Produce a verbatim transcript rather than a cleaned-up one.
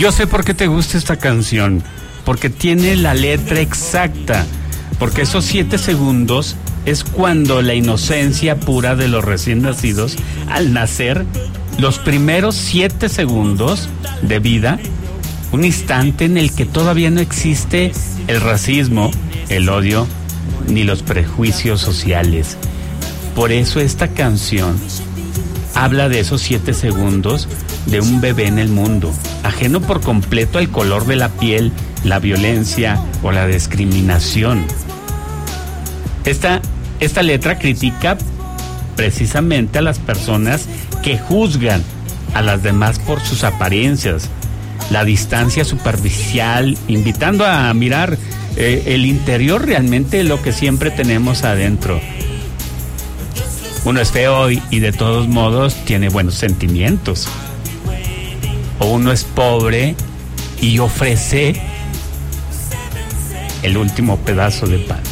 Yo sé por qué te gusta esta canción, porque tiene la letra exacta, porque esos siete segundos es cuando la inocencia pura de los recién nacidos, al nacer, los primeros siete segundos de vida, un instante en el que todavía no existe el racismo, el odio, ni los prejuicios sociales. Por eso esta canción habla de esos siete segundos de un bebé en el mundo, ajeno por completo al color de la piel, la violencia o la discriminación. Esta, esta letra critica precisamente a las personas que juzgan a las demás por sus apariencias, la distancia superficial, invitando a mirar eh, el interior realmente, lo que siempre tenemos adentro. Uno es feo y, y de todos modos tiene buenos sentimientos. O uno es pobre y ofrece el último pedazo de pan.